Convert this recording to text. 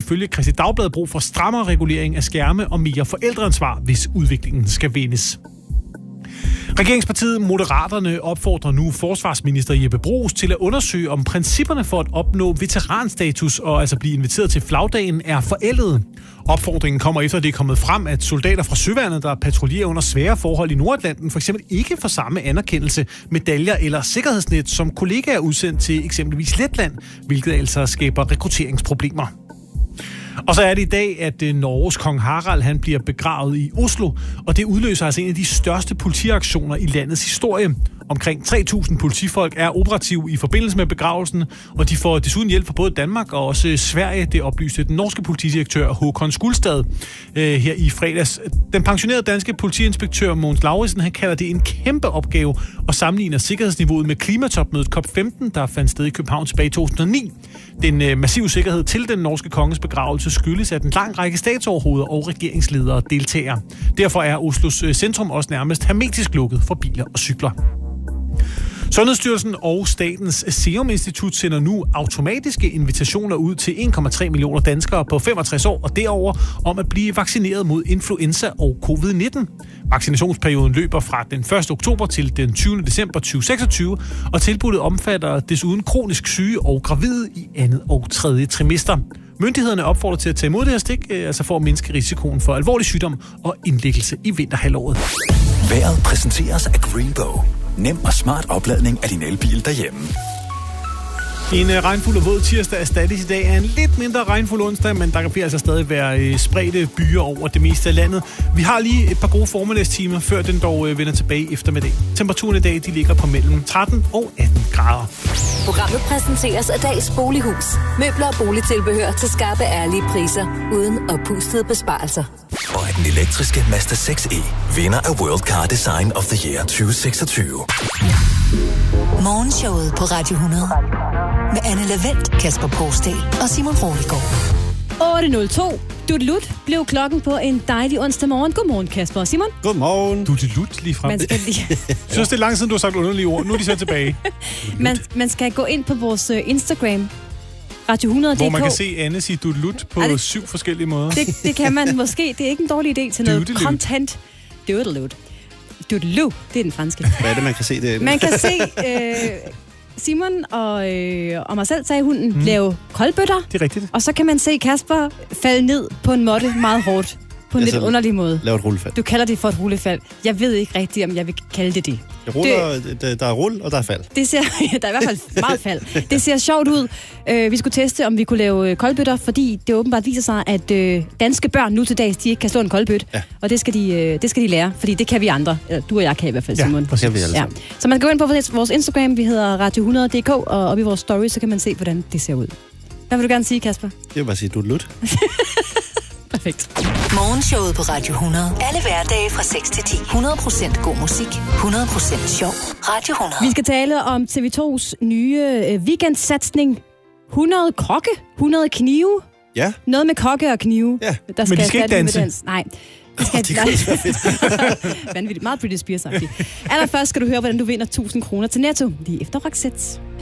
ifølge Kristi Dagblad brug for strammere regulering af skærme og mere forældreansvar, hvis udviklingen skal vendes. Regeringspartiet Moderaterne opfordrer nu forsvarsminister Jeppe Bruus til at undersøge, om principperne for at opnå veteranstatus og altså blive inviteret til flagdagen er forældede. Opfordringen kommer efter, at det er kommet frem, at soldater fra Søværnet, der patruljerer under svære forhold i Nordatlanten, for eksempel ikke får samme anerkendelse, medaljer eller sikkerhedsnet, som kollegaer udsendt til eksempelvis Letland, hvilket altså skaber rekrutteringsproblemer. Og så er det i dag, at Norges kong Harald han bliver begravet i Oslo, og det udløser altså en af de største politiaktioner i landets historie. Omkring 3.000 politifolk er operative i forbindelse med begravelsen, og de får desuden hjælp fra både Danmark og også Sverige, det oplyste den norske politidirektør Håkon Skulstad her i fredags. Den pensionerede danske politiinspektør Mogens Lauridsen, han kalder det en kæmpe opgave og sammenligner sikkerhedsniveauet med klimatopmødet COP15, der fandt sted i København tilbage i 2009. Den massive sikkerhed til den norske konges begravelse skyldes, at en lang række statsoverhoveder og regeringsledere deltager. Derfor er Oslos centrum også nærmest hermetisk lukket for biler og cykler. Sundhedsstyrelsen og Statens Serum Institut sender nu automatiske invitationer ud til 1,3 millioner danskere på 65 år og derover om at blive vaccineret mod influenza og covid-19. Vaccinationsperioden løber fra den 1. oktober til den 20. december 2026, og tilbuddet omfatter desuden kronisk syge og gravide i andet og tredje trimester. Myndighederne opfordrer til at tage imod det her stik, altså for at mindske risikoen for alvorlig sygdom og indlæggelse i vinterhalvåret. Vejret præsenteres af Greenbow. Nem og smart opladning af din elbil derhjemme. En regnfuld og våd tirsdag erstattes i dag af en lidt mindre regnfuld onsdag, men der kan altså stadig være spredte byer over det meste af landet. Vi har lige et par gode formiddagstimer, før den dog vender tilbage eftermiddag. Temperaturen i dag de ligger på mellem 13 og 18 grader. Programmet præsenteres af Dags Bolighus. Møbler og boligtilbehør til skarpe, ærlige priser, uden oppustede besparelser. Og af den elektriske Mazda 6e, vinder af World Car Design of the Year 2026. Morgenshowet på Radio 100. Med Anne Lavendt, Kasper Porsdal og Simon Roliggaard. 8.02. Dudelut blev klokken på en dejlig onsdag morgen. Godmorgen, Kasper og Simon. Godmorgen. Dudelut lige frem. Man skal lige... Jeg synes, det er lang siden, du har sagt underlige ord. Nu er de så tilbage. man skal gå ind på vores Instagram, Radio 100.dk. Hvor man kan se Anne sige dudelut på 7 forskellige måder. Det kan man måske. Det er ikke en dårlig idé til noget content. Dudelut. Dudelu, det er den franske. Hvad er det, man kan se det? Man kan se Simon og mig selv, sagde hunden, lave koldbøtter. Det er rigtigt. Og så kan man se Kasper falde ned på en måtte meget hårdt. På en lidt underlig måde. Lave et rullefald. Du kalder det for et rullefald. Jeg ved ikke rigtigt, om jeg vil kalde det det. Der er rull, og der er fald. Det ser, der er i hvert fald meget fald. Det ser sjovt ud. Vi skulle teste, om vi kunne lave koldbøtter, fordi det åbenbart viser sig, at danske børn nu til dags, de ikke kan slå en koldbøtte. Ja. Og det skal de lære, fordi det kan vi andre. Eller du og jeg kan i hvert fald, Simon. Ja, det kan vi alle sammen. Så man kan gå ind på vores Instagram, vi hedder Radio100.dk, og oppe i vores story, så kan man se, hvordan det ser ud. Hvad vil du gerne sige, Kasper? Jeg vil bare sige, du er lut. Perfekt. Morgenshowet på Radio 100. Alle hverdage fra 6 til 10. 100% god musik. 100% sjov. Radio 100. Vi skal tale om TV2's nye weekendsatsning. 100 kokke, 100 knive. Ja. Noget med kokke og knive. Ja. Der skal men de skal ikke danse. Nej. Det kunne være fedt. Vanvittigt. Meget Britney Spears-agtigt. Allerførst skal du høre, hvordan du vinder 1.000 kroner til Netto. Lige efter Roxette.